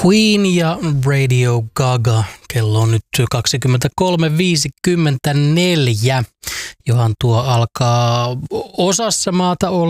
Queen ja Radio Gaga. Kello on nyt 23.54. Johan tuo alkaa osassa maata olla